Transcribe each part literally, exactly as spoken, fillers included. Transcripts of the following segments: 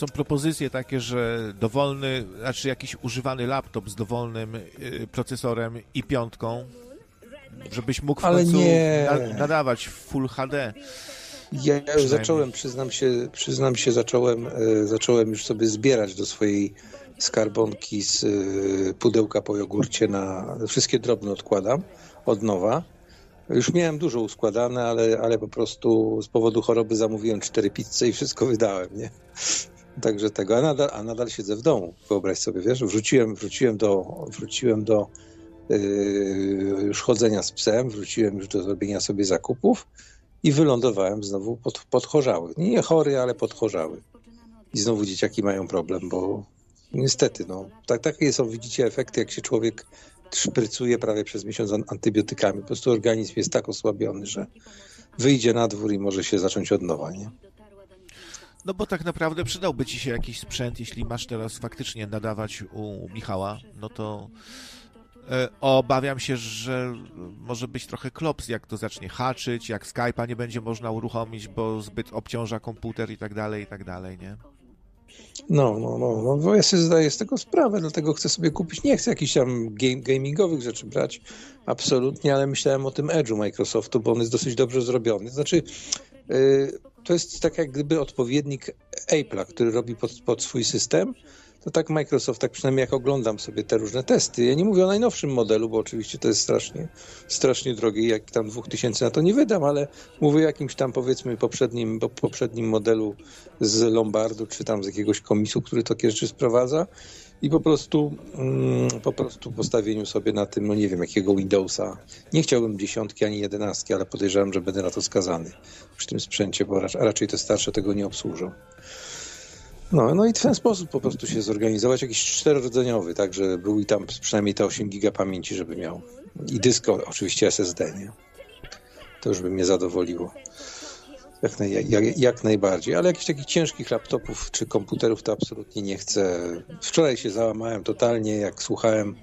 są propozycje takie, że dowolny, znaczy jakiś używany laptop z dowolnym y, procesorem i piątką, żebyś mógł w Ale końcu nie. na, nadawać w Full H D. Ja już zacząłem, przyznam się, przyznam się, zacząłem, e, zacząłem już sobie zbierać do swojej skarbonki z e, pudełka po jogurcie na wszystkie drobne odkładam od nowa. Już miałem dużo uskładane, ale, ale po prostu z powodu choroby zamówiłem cztery pizze i wszystko wydałem, nie? Także tego, a nadal, a nadal siedzę w domu, wyobraź sobie, wiesz, wróciłem, wróciłem do, wróciłem do yy, już chodzenia z psem, wróciłem już do zrobienia sobie zakupów i wylądowałem znowu pod, podchorzały. Nie chory, ale podchorzały. I znowu dzieciaki mają problem, bo niestety, no, tak, takie są, widzicie, efekty, jak się człowiek szprycuje prawie przez miesiąc antybiotykami. Po prostu organizm jest tak osłabiony, że wyjdzie na dwór i może się zacząć od nowa, nie? No bo tak naprawdę przydałby ci się jakiś sprzęt, jeśli masz teraz faktycznie nadawać u Michała, no to e, obawiam się, że może być trochę klops, jak to zacznie haczyć, jak Skype'a nie będzie można uruchomić, bo zbyt obciąża komputer i tak dalej, i tak dalej, nie? No, no, no, no, bo ja sobie zdaję z tego sprawę, dlatego chcę sobie kupić, nie chcę jakichś tam game, gamingowych rzeczy brać, absolutnie, ale myślałem o tym Edge'u Microsoftu, bo on jest dosyć dobrze zrobiony. Znaczy, yy, to jest tak jak gdyby odpowiednik Apple'a, który robi pod, pod swój system, to tak Microsoft, tak przynajmniej jak oglądam sobie te różne testy. Ja nie mówię o najnowszym modelu, bo oczywiście to jest strasznie, strasznie drogie, jak tam dwóch tysięcy na to nie wydam, ale mówię o jakimś tam powiedzmy poprzednim, poprzednim modelu z Lombardu, czy tam z jakiegoś komisu, który takie rzeczy sprowadza i po prostu mm, po prostu postawieniu sobie na tym, no nie wiem, jakiego Windowsa. Nie chciałbym dziesiątki ani jedenastki, ale podejrzewam, że będę na to skazany przy tym sprzęcie, bo raczej te starsze tego nie obsłużą. No, no i w ten sposób po prostu się zorganizować, jakiś czterorodzeniowy, tak, że był i tam przynajmniej te osiem giga pamięci, żeby miał. I dysk, oczywiście S S D, nie? To już by mnie zadowoliło. Jak, naj, jak, jak najbardziej. Ale jakichś takich ciężkich laptopów czy komputerów to absolutnie nie chcę. Wczoraj się załamałem totalnie, jak słuchałem,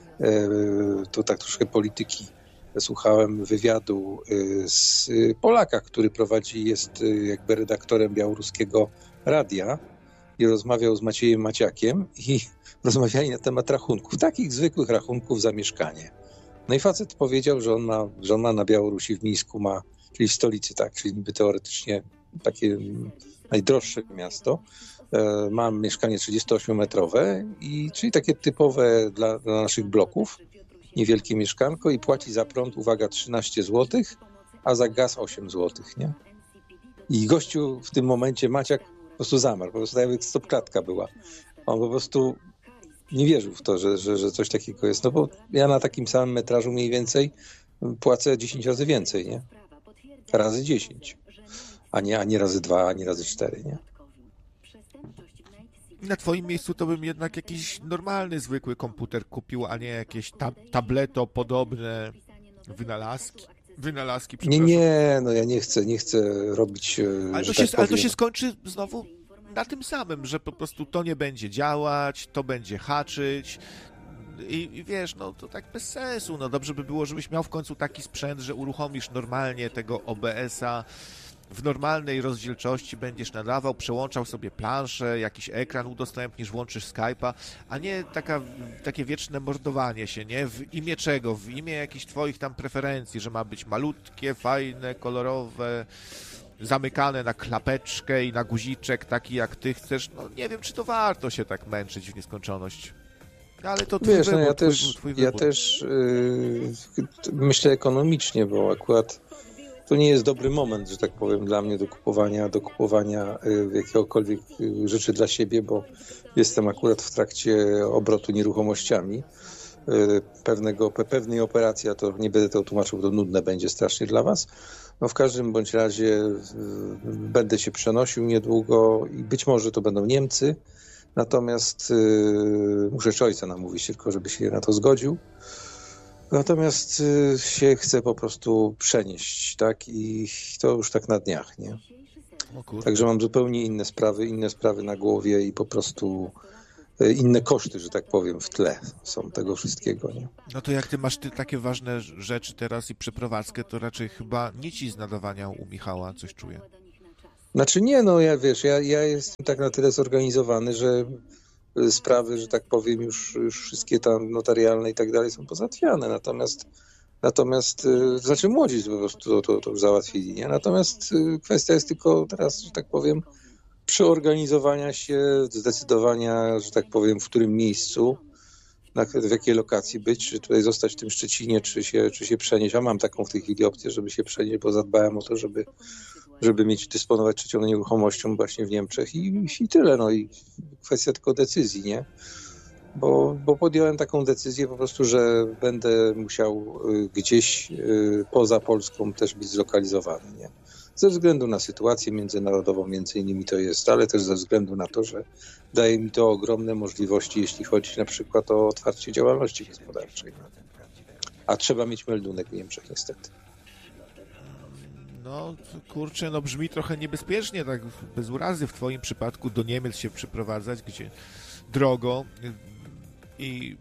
to tak troszkę polityki, słuchałem wywiadu z Polaka, który prowadzi, jest jakby redaktorem białoruskiego radia, i rozmawiał z Maciejem Maciakiem i rozmawiali na temat rachunków, takich zwykłych rachunków za mieszkanie. No i facet powiedział, że on ma, że on ma na Białorusi, w Mińsku ma, czyli w stolicy, tak, czyli niby teoretycznie takie najdroższe miasto, e, ma mieszkanie trzydziestoośmiometrowe, i, czyli takie typowe dla, dla naszych bloków, niewielkie mieszkanko i płaci za prąd, uwaga, trzynaście złotych, a za gaz osiem złotych, nie? I gościu w tym momencie, Maciak, po prostu zamarł, po prostu tak jakby stopklatka była. On po prostu nie wierzył w to, że, że, że coś takiego jest. No bo ja na takim samym metrażu mniej więcej płacę dziesięć razy więcej, nie? Razy dziesięć. A nie, a nie razy dwa, a nie razy cztery, nie? Na twoim miejscu to bym jednak jakiś normalny, zwykły komputer kupił, a nie jakieś tab- tableto podobne wynalazki. Wynalazki, Nie, nie, no ja nie chcę, nie chcę robić, ale to, tak się, ale to się skończy znowu na tym samym, że po prostu to nie będzie działać, to będzie haczyć i, i wiesz, no to tak bez sensu. No dobrze by było, żebyś miał w końcu taki sprzęt, że uruchomisz normalnie tego O B S-a, w normalnej rozdzielczości będziesz nadawał, przełączał sobie planszę, jakiś ekran udostępnisz, włączysz Skype'a, a nie taka, takie wieczne mordowanie się, nie? W imię czego? W imię jakichś twoich tam preferencji, że ma być malutkie, fajne, kolorowe, zamykane na klapeczkę i na guziczek, taki jak ty chcesz. No nie wiem, czy to warto się tak męczyć w nieskończoność. Ale to twój Wiesz, wybór, no ja twój, też, twój ja wybór. też yy, myślę ekonomicznie, bo akurat to nie jest dobry moment, że tak powiem, dla mnie do kupowania, do kupowania jakiegokolwiek rzeczy dla siebie, bo jestem akurat w trakcie obrotu nieruchomościami. Pewnego, pewnej operacji, a to nie będę tego tłumaczył, to nudne będzie strasznie dla was. No w każdym bądź razie będę się przenosił niedługo i być może to będą Niemcy, natomiast yy, muszę jeszcze ojca namówić tylko, żeby się na to zgodził. Natomiast y, się chcę po prostu przenieść, tak? I to już tak na dniach, nie? Także mam zupełnie inne sprawy, inne sprawy na głowie i po prostu y, inne koszty, że tak powiem, w tle są tego wszystkiego, nie? No to jak ty masz ty takie ważne rzeczy teraz i przeprowadzkę, to raczej chyba nie ci z nadawania u Michała coś czuję. Znaczy nie, no ja wiesz, ja, ja jestem tak na tyle zorganizowany, że sprawy, że tak powiem, już, już wszystkie tam notarialne i tak dalej są pozałatwiane. Natomiast natomiast, znaczy młodzi po prostu to, to, to już załatwili, nie? Natomiast kwestia jest tylko teraz, że tak powiem, przeorganizowania się, zdecydowania, że tak powiem, w którym miejscu, na, w jakiej lokacji być, czy tutaj zostać w tym Szczecinie, czy się, czy się przenieść. A mam taką w tej chwili opcję, żeby się przenieść, bo zadbałem o to, żeby, żeby mieć, dysponować trzecią nieruchomością właśnie w Niemczech i, i tyle. No i kwestia tylko decyzji, nie? Bo, bo podjąłem taką decyzję po prostu, że będę musiał gdzieś poza Polską też być zlokalizowany, nie? Ze względu na sytuację międzynarodową między innymi to jest, ale też ze względu na to, że daje mi to ogromne możliwości, jeśli chodzi na przykład o otwarcie działalności gospodarczej. A trzeba mieć meldunek w Niemczech niestety. No kurczę, no brzmi trochę niebezpiecznie, tak bez urazy w twoim przypadku do Niemiec się przyprowadzać, gdzie drogo i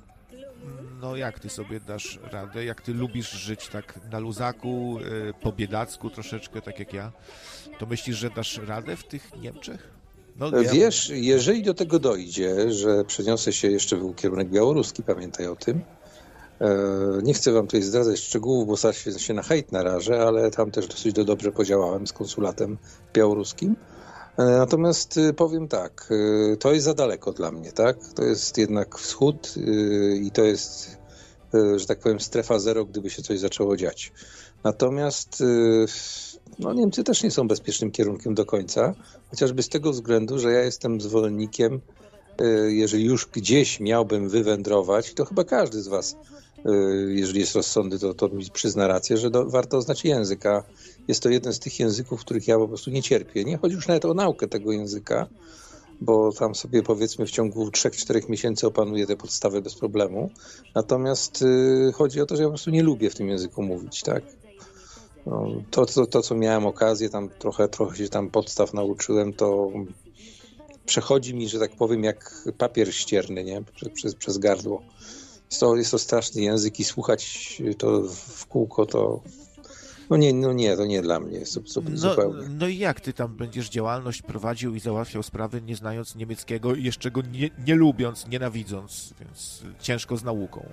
no jak ty sobie dasz radę, jak ty lubisz żyć tak na luzaku, po biedacku troszeczkę, tak jak ja, to myślisz, że dasz radę w tych Niemczech? No, wiesz, ja... jeżeli do tego dojdzie, że przeniosę się jeszcze w kierunek białoruski, pamiętaj o tym, nie chcę wam tutaj zdradzać szczegółów, bo zaraz się, się na hejt narażę, ale tam też dosyć dobrze podziałałem z konsulatem białoruskim. Natomiast powiem tak, to jest za daleko dla mnie, tak? To jest jednak wschód i to jest, że tak powiem, strefa zero, gdyby się coś zaczęło dziać. Natomiast no, Niemcy też nie są bezpiecznym kierunkiem do końca, chociażby z tego względu, że ja jestem zwolennikiem, jeżeli już gdzieś miałbym wywędrować, to chyba każdy z was, jeżeli jest rozsądny, to, to mi przyzna rację, że do, warto znać język, a jest to jeden z tych języków, których ja po prostu nie cierpię. Nie chodzi już nawet o naukę tego języka, bo tam sobie powiedzmy w ciągu trzech czterech miesięcy opanuję te podstawy bez problemu. Natomiast y, chodzi o to, że ja po prostu nie lubię w tym języku mówić, tak? No, to, to, to, co miałem okazję, tam trochę, trochę się tam podstaw nauczyłem, to przechodzi mi, że tak powiem, jak papier ścierny, nie? Przez, przez, przez gardło. Jest to, jest to straszny język i słuchać to w kółko to... No nie, no nie, to nie dla mnie jest zupełnie. No, no i jak ty tam będziesz działalność prowadził i załatwiał sprawy, nie znając niemieckiego i jeszcze go nie, nie lubiąc, nienawidząc, więc ciężko z nauką.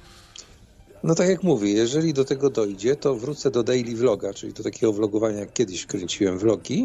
No tak jak mówię, jeżeli do tego dojdzie, to wrócę do daily vloga, czyli do takiego vlogowania, jak kiedyś kręciłem vlogi,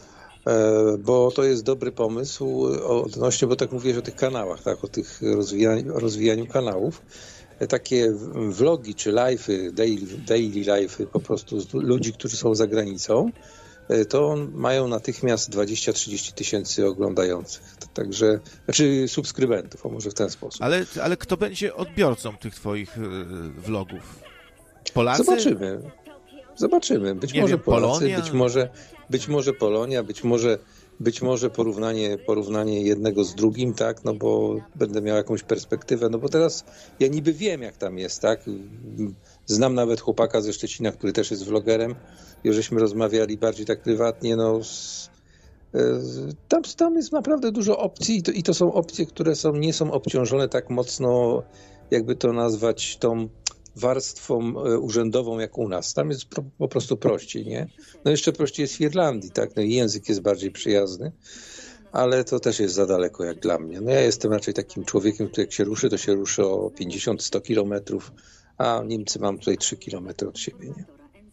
bo to jest dobry pomysł odnośnie, bo tak mówiłeś o tych kanałach, tak, o tych rozwijaniu, rozwijaniu kanałów. Takie vlogi czy live'y, daily, daily live'y po prostu z ludzi, którzy są za granicą, to mają natychmiast dwadzieścia trzydzieści tysięcy oglądających. Także, znaczy subskrybentów, a może w ten sposób. Ale, ale kto będzie odbiorcą tych twoich vlogów? Polacy? Zobaczymy. Zobaczymy. Być Nie może wiem, Polacy, Polonia? być może, być może Polonia, być może Być może porównanie, porównanie jednego z drugim, tak, no bo będę miał jakąś perspektywę, no bo teraz ja niby wiem, jak tam jest, tak, znam nawet chłopaka ze Szczecina, który też jest vlogerem i żeśmy rozmawiali bardziej tak prywatnie, no z, tam, tam jest naprawdę dużo opcji i to, i to są opcje, które są, nie są obciążone tak mocno, jakby to nazwać, tą warstwą urzędową jak u nas. Tam jest pro, po prostu prościej, nie? No jeszcze prościej jest w Irlandii, tak? No i język jest bardziej przyjazny, ale to też jest za daleko jak dla mnie. No ja jestem raczej takim człowiekiem, który jak się ruszy, to się ruszy o pięćdziesiąt sto kilometrów, a Niemcy mam tutaj trzy kilometry od siebie, nie?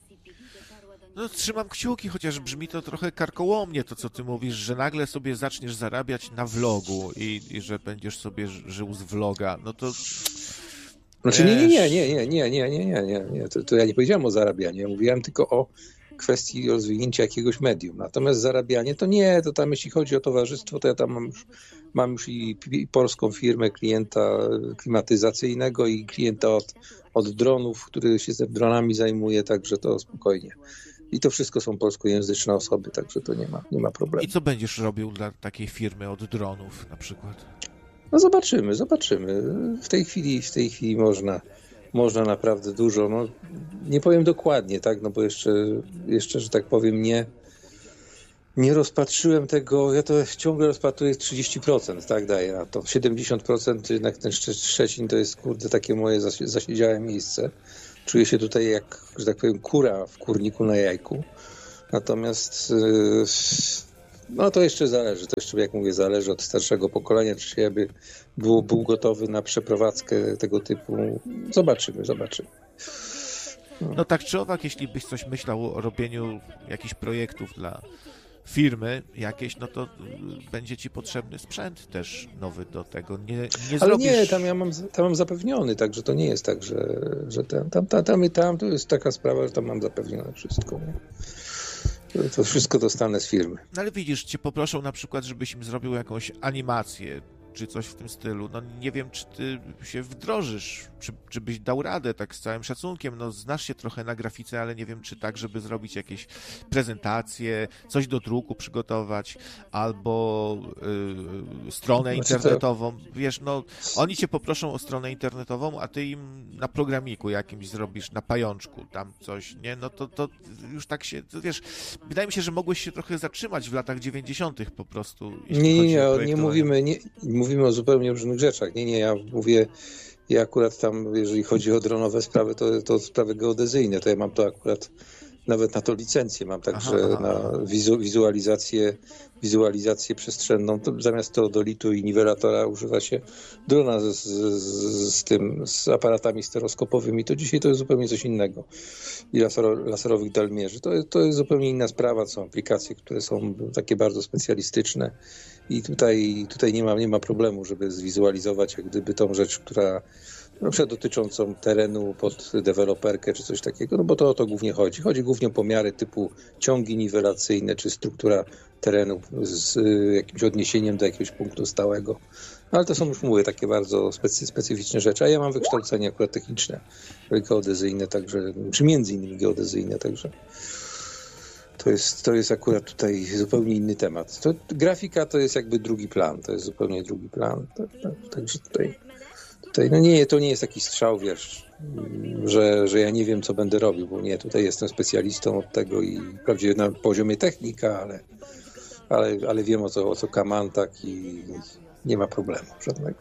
No trzymam kciuki, chociaż brzmi to trochę karkołomnie, to co ty mówisz, że nagle sobie zaczniesz zarabiać na vlogu i, i że będziesz sobie żył z vloga, no to... Znaczy nie, nie, nie, nie, nie, nie, nie, nie, nie, nie. To, to ja nie powiedziałem o zarabianiu, ja mówiłem tylko o kwestii rozwinięcia jakiegoś medium. Natomiast zarabianie to nie, to tam jeśli chodzi o towarzystwo, to ja tam mam już, mam już i, i polską firmę klienta klimatyzacyjnego i klienta od, od dronów, który się z dronami zajmuje, także to spokojnie. I to wszystko są polskojęzyczne osoby, także to nie ma, nie ma problemu. I co będziesz robił dla takiej firmy od dronów na przykład? No zobaczymy, zobaczymy. W tej chwili, w tej chwili można, można naprawdę dużo. No, nie powiem dokładnie, tak, no bo jeszcze, jeszcze, że tak powiem, nie, nie rozpatrzyłem tego. Ja to ciągle rozpatruję trzydzieści procent, tak, daję na to. siedemdziesiąt procent jednak ten Szczecin to jest, kurde, takie moje zasiedziałe miejsce. Czuję się tutaj jak, że tak powiem, kura w kurniku na jajku. Natomiast no to jeszcze zależy, to jeszcze jak mówię, zależy od starszego pokolenia, czy się by był, był gotowy na przeprowadzkę tego typu. Zobaczymy, zobaczymy. No. no tak czy owak, jeśli byś coś myślał o robieniu jakichś projektów dla firmy jakieś, no to będzie ci potrzebny sprzęt też nowy do tego. Nie, nie Ale zrobisz... nie, tam ja mam, tam mam zapewniony, także to nie jest tak, że, że tam, tam, tam, tam i tam to jest taka sprawa, że tam mam zapewnione wszystko. Nie? To wszystko dostanę z firmy. No ale widzisz, cię poproszą na przykład, żebyś im zrobił jakąś animację, czy coś w tym stylu. No nie wiem, czy ty się wdrożysz, czy, czy byś dał radę, tak z całym szacunkiem. No znasz się trochę na grafice, ale nie wiem, czy tak, żeby zrobić jakieś prezentacje, coś do druku przygotować, albo y, stronę Znaczy internetową. To... Wiesz, no oni cię poproszą o stronę internetową, a ty im na programiku jakimś zrobisz, na pajączku tam coś, nie? No to, to już tak się, to wiesz, wydaje mi się, że mogłeś się trochę zatrzymać w latach dziewięćdziesiątych po prostu. Nie, nie, nie, nie mówimy, nie, mówimy o zupełnie różnych rzeczach. Nie, nie, ja mówię, ja akurat tam, jeżeli chodzi o dronowe sprawy, to, to sprawy geodezyjne, to ja mam to akurat, nawet na to licencję mam, także aha, aha. na wizu, wizualizację, wizualizację przestrzenną, to zamiast teodolitu i niwelatora używa się drona z, z, z tym, z aparatami stereoskopowymi, to dzisiaj to jest zupełnie coś innego. I lasero, laserowych dalmierzy. To, to jest zupełnie inna sprawa, to są aplikacje, które są takie bardzo specjalistyczne i tutaj, tutaj nie ma, nie ma problemu, żeby zwizualizować jak gdyby tą rzecz, która na przykład dotyczącą terenu pod deweloperkę czy coś takiego, no bo to o to głównie chodzi. Chodzi głównie o pomiary typu ciągi niwelacyjne czy struktura terenu z jakimś odniesieniem do jakiegoś punktu stałego. No ale to są, już mówię, takie bardzo specy, specyficzne rzeczy, a ja mam wykształcenie akurat techniczne, geodezyjne, także, czy między innymi geodezyjne, także to jest, to jest akurat tutaj zupełnie inny temat. To, grafika to jest jakby drugi plan, to jest zupełnie drugi plan, tak, tak, także tutaj, tutaj no nie, to nie jest taki strzał, wiesz, że, że ja nie wiem, co będę robił, bo nie, tutaj jestem specjalistą od tego i wprawdzie na poziomie technika, ale, ale, ale wiem, o co, o co kamantak i nie ma problemu żadnego.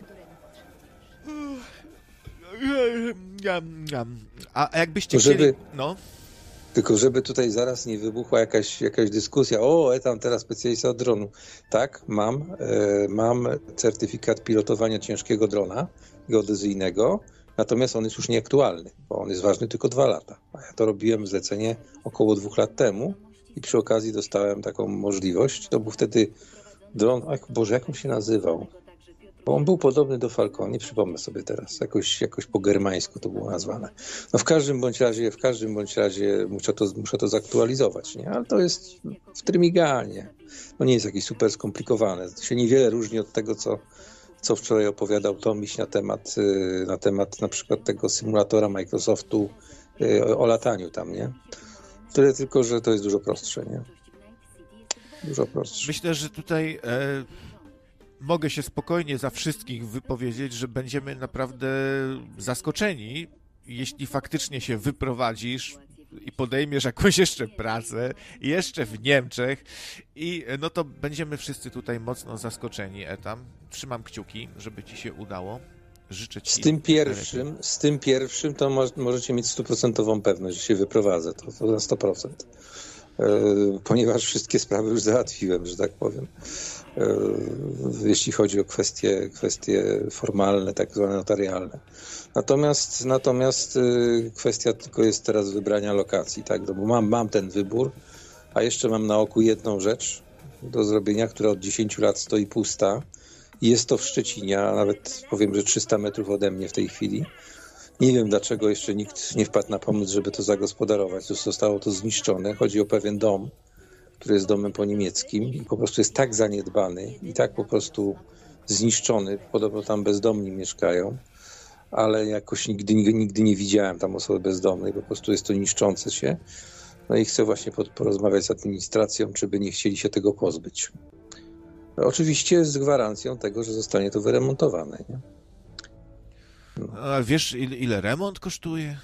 A jakbyście żeby, chcieli... No. Tylko żeby tutaj zaraz nie wybuchła jakaś, jakaś dyskusja, o, etam teraz specjalista od dronu. Tak, mam, e, mam certyfikat pilotowania ciężkiego drona geodezyjnego, natomiast on jest już nieaktualny, bo on jest ważny tylko dwa lata. A ja to robiłem zlecenie około dwóch lat temu i przy okazji dostałem taką możliwość. To był wtedy dron, ach, Boże, jak on się nazywał? Bo on był podobny do Falcon, nie przypomnę sobie teraz, jakoś, jakoś po germańsku to było nazwane. No w każdym bądź razie, w każdym bądź razie muszę to, muszę to zaktualizować, nie? Ale to jest w trymiganie. No nie jest jakieś super skomplikowane. To się niewiele różni od tego, co, co wczoraj opowiadał Tomiś na temat, na temat na przykład tego symulatora Microsoftu o, o lataniu tam, nie? Tyle tylko, że to jest dużo prostsze, nie? Dużo prostsze. Myślę, że tutaj... E... Mogę się spokojnie za wszystkich wypowiedzieć, że będziemy naprawdę zaskoczeni, jeśli faktycznie się wyprowadzisz i podejmiesz jakąś jeszcze pracę, jeszcze w Niemczech i no to będziemy wszyscy tutaj mocno zaskoczeni, Etam. Trzymam kciuki, żeby ci się udało. Życzę ci... Z tym pierwszym, z tym pierwszym to mo- możecie mieć stuprocentową pewność, że się wyprowadzę, to, to na sto procent. Ponieważ wszystkie sprawy już załatwiłem, że tak powiem. Jeśli chodzi o kwestie, kwestie formalne, tak zwane notarialne. Natomiast, natomiast kwestia tylko jest teraz wybrania lokacji, tak? Bo mam, mam ten wybór, a jeszcze mam na oku jedną rzecz do zrobienia, która od dziesięciu lat stoi pusta. Jest to w Szczecinie, a nawet powiem, że trzysta metrów ode mnie w tej chwili. Nie wiem, dlaczego jeszcze nikt nie wpadł na pomysł, żeby to zagospodarować. Zostało to zniszczone. Chodzi o pewien dom, który jest domem po niemieckim i po prostu jest tak zaniedbany i tak po prostu zniszczony. Podobno tam bezdomni mieszkają, ale jakoś nigdy, nigdy nie widziałem tam osoby bezdomnej. Po prostu jest to niszczące się. No i chcę właśnie porozmawiać z administracją, czy by nie chcieli się tego pozbyć. Oczywiście z gwarancją tego, że zostanie to wyremontowane, nie? No. A wiesz, ile, ile remont kosztuje?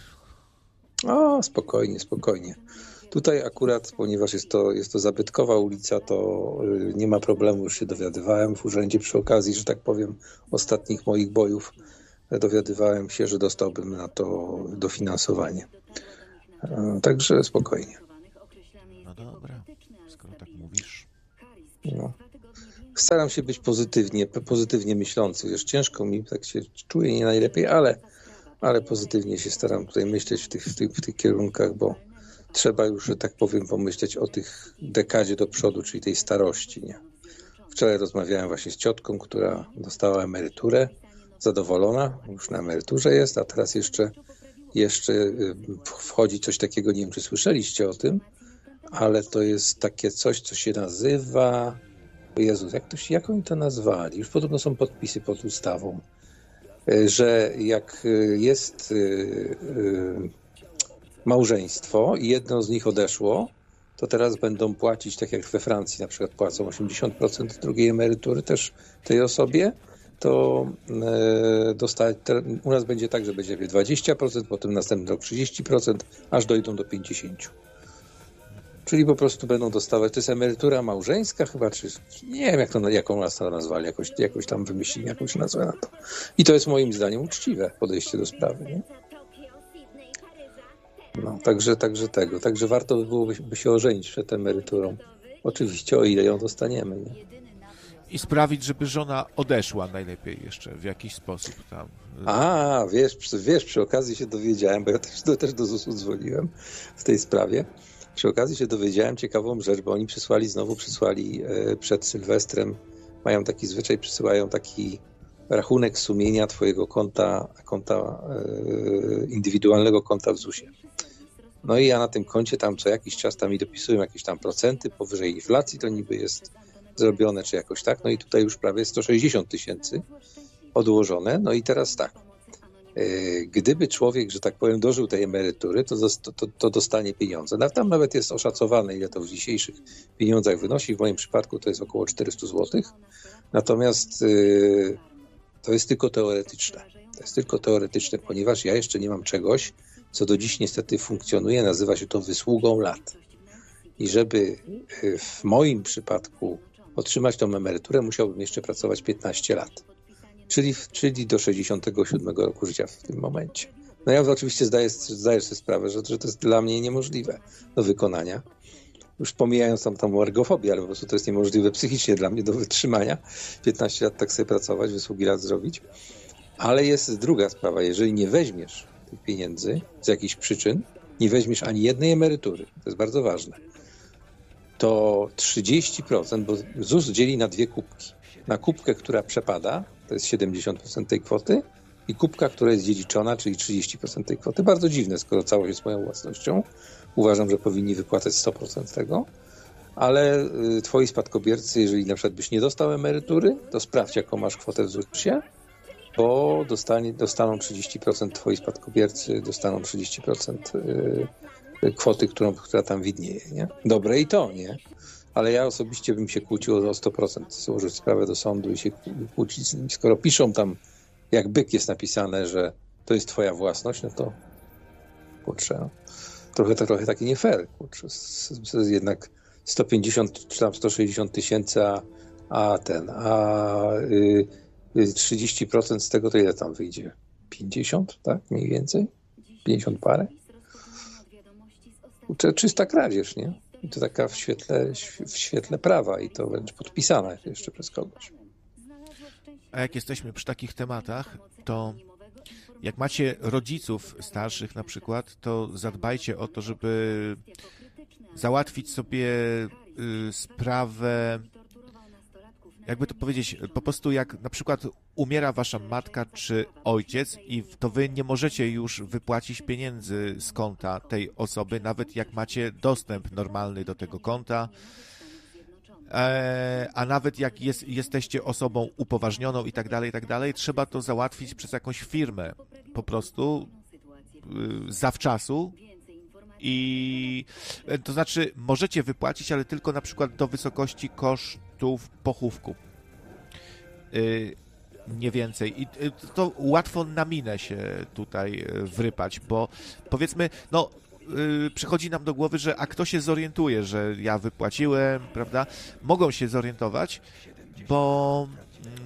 O, spokojnie, spokojnie. Tutaj akurat, ponieważ jest to, jest to zabytkowa ulica, to nie ma problemu, już się dowiadywałem w urzędzie przy okazji, że tak powiem, ostatnich moich bojów dowiadywałem się, że dostałbym na to dofinansowanie. Także spokojnie. No dobra, skoro tak mówisz. No. Staram się być pozytywnie, pozytywnie myślący. Wiesz, ciężko mi, tak się czuję nie najlepiej, ale, ale pozytywnie się staram tutaj myśleć w tych, w tych, w tych kierunkach, bo trzeba już, że tak powiem, pomyśleć o tych dekadzie do przodu, czyli tej starości, nie? Wczoraj rozmawiałem właśnie z ciotką, która dostała emeryturę, zadowolona, już na emeryturze jest, a teraz jeszcze, jeszcze wchodzi coś takiego, nie wiem, czy słyszeliście o tym, ale to jest takie coś, co się nazywa... Jezus, jak, to się, jak oni to nazwali? Już podobno są podpisy pod ustawą, że jak jest małżeństwo i jedno z nich odeszło, to teraz będą płacić, tak jak we Francji na przykład płacą osiemdziesiąt procent drugiej emerytury też tej osobie, to dostać, u nas będzie tak, że będzie dwadzieścia procent, potem następny rok trzydzieści procent, aż dojdą do pięćdziesiąt procent. Czyli po prostu będą dostawać, to jest emerytura małżeńska chyba, czy nie wiem jak to, jaką nas to nazwali, jakoś, jakoś tam wymyślili jakąś nazwę na to. I to jest moim zdaniem uczciwe podejście do sprawy, nie? No, także, także tego, także warto by było by się ożenić przed emeryturą. Oczywiście, o ile ją dostaniemy, nie? I sprawić, żeby żona odeszła najlepiej jeszcze w jakiś sposób tam. A, wiesz, wiesz, przy okazji się dowiedziałem, bo ja też, też do zusu dzwoniłem w tej sprawie. Przy okazji się dowiedziałem ciekawą rzecz, bo oni przysłali, znowu przysłali przed Sylwestrem, mają taki zwyczaj, przysyłają taki rachunek sumienia twojego konta, konta indywidualnego konta w zusie. No i ja na tym koncie tam co jakiś czas tam mi dopisują jakieś tam procenty, powyżej inflacji to niby jest zrobione, czy jakoś tak. No i tutaj już prawie sto sześćdziesiąt tysięcy odłożone. No i teraz tak. Gdyby człowiek, że tak powiem, dożył tej emerytury, to, to, to dostanie pieniądze. Tam nawet jest oszacowane, ile to w dzisiejszych pieniądzach wynosi. W moim przypadku to jest około czterysta złotych. Natomiast yy, to jest tylko teoretyczne. To jest tylko teoretyczne, ponieważ ja jeszcze nie mam czegoś, co do dziś niestety funkcjonuje. Nazywa się to wysługą lat. I żeby w moim przypadku otrzymać tą emeryturę, musiałbym jeszcze pracować piętnaście lat. Czyli, czyli do sześćdziesiątego siódmego roku życia w tym momencie. No ja oczywiście zdaję, zdaję sobie sprawę, że, że to jest dla mnie niemożliwe do wykonania. Już pomijając tam tą ergofobię, ale po prostu to jest niemożliwe psychicznie dla mnie do wytrzymania. piętnaście lat tak sobie pracować, wysługi lat zrobić. Ale jest druga sprawa. Jeżeli nie weźmiesz tych pieniędzy z jakichś przyczyn, nie weźmiesz ani jednej emerytury, to jest bardzo ważne, to trzydzieści procent, bo ZUS dzieli na dwie kubki. Na kubkę, która przepada, to jest siedemdziesiąt procent tej kwoty, i kubka, która jest dziedziczona, czyli trzydzieści procent tej kwoty. Bardzo dziwne, skoro całość jest moją własnością. Uważam, że powinni wypłacać sto procent tego, ale y, twoi spadkobiercy, jeżeli na przykład byś nie dostał emerytury, to sprawdź, jaką masz kwotę w zusie, bo dostanie, dostaną trzydzieści procent twoi spadkobiercy, dostaną trzydzieści procent y, kwoty, którą, która tam widnieje, nie? Dobre i to, nie? Ale ja osobiście bym się kłócił o sto procent, złożyć sprawę do sądu i się kłócić. Skoro piszą tam, jak byk jest napisane, że to jest twoja własność, no to kurczę, no, trochę, to, trochę takie nie fair, kurczę. To jest jednak sto pięćdziesiąt czy tam sto sześćdziesiąt tysięcy, a, a ten, a y, trzydzieści procent z tego to ile tam wyjdzie? pięćdziesiąt, tak? Mniej więcej? pięćdziesiąt parę? Kurczę, czysta kradzież, nie? I to taka w świetle, w świetle prawa i to wręcz podpisane jeszcze przez kogoś. A jak jesteśmy przy takich tematach, to jak macie rodziców starszych na przykład, to zadbajcie o to, żeby załatwić sobie y, sprawę, jakby to powiedzieć, po prostu jak na przykład umiera wasza matka czy ojciec i to wy nie możecie już wypłacić pieniędzy z konta tej osoby, nawet jak macie dostęp normalny do tego konta, e, a nawet jak jest, jesteście osobą upoważnioną i tak dalej, i tak dalej, trzeba to załatwić przez jakąś firmę po prostu y, zawczasu. I to znaczy możecie wypłacić, ale tylko na przykład do wysokości kosztów pochówku. Yy, nie więcej. I to łatwo na minę się tutaj wrypać, bo powiedzmy, no yy, przychodzi nam do głowy, że a kto się zorientuje, że ja wypłaciłem, prawda? Mogą się zorientować, bo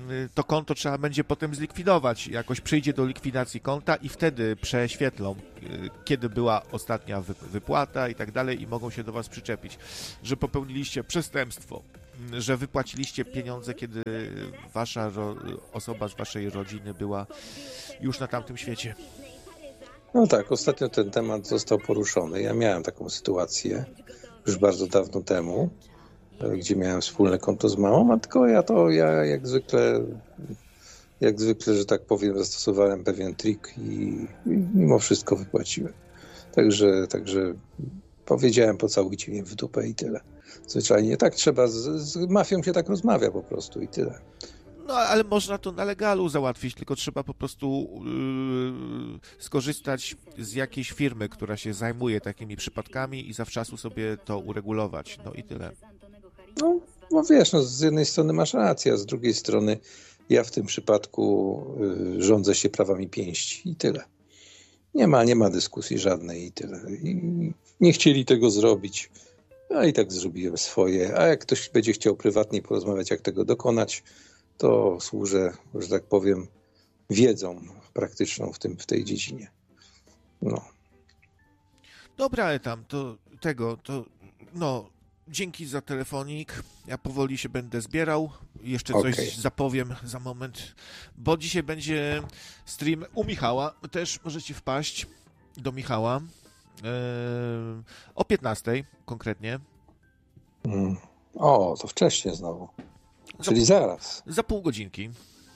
to konto trzeba będzie potem zlikwidować. Jakoś przyjdzie do likwidacji konta i wtedy prześwietlą, kiedy była ostatnia wypłata i tak dalej i mogą się do was przyczepić, że popełniliście przestępstwo, że wypłaciliście pieniądze, kiedy wasza ro- osoba z waszej rodziny była już na tamtym świecie. No tak, ostatnio ten temat został poruszony. Ja miałem taką sytuację już bardzo dawno temu, gdzie miałem wspólne konto z mamą, a tylko ja to, ja jak zwykle, jak zwykle, że tak powiem, zastosowałem pewien trik i, i mimo wszystko wypłaciłem. Także, także powiedziałem pocałujcie mnie w dupę i tyle. Zwyczajnie tak trzeba, z, z mafią się tak rozmawia po prostu i tyle. No, ale można to na legalu załatwić, tylko trzeba po prostu yy, skorzystać z jakiejś firmy, która się zajmuje takimi przypadkami i zawczasu sobie to uregulować. No i tyle. No, no wiesz, no z jednej strony masz rację, a z drugiej strony ja w tym przypadku y, rządzę się prawami pięści i tyle. Nie ma, nie ma dyskusji żadnej i tyle. I nie chcieli tego zrobić, a i tak zrobiłem swoje. A jak ktoś będzie chciał prywatnie porozmawiać, jak tego dokonać, to służę, że tak powiem, wiedzą praktyczną w tym, w tej dziedzinie. No. Dobra, ale tam, to tego, to no, dzięki za telefonik. Ja powoli się będę zbierał. Jeszcze coś Okej. zapowiem za moment, bo dzisiaj będzie stream u Michała. Też możecie wpaść do Michała yy, o piętnastej konkretnie. Mm. O, to wcześniej znowu. Za, Czyli zaraz. za pół godzinki.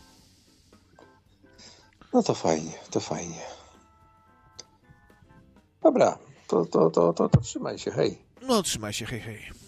No to fajnie, to fajnie. Dobra, to, to, to, to, to trzymaj się, hej. No, trzymaj się, hej, hej.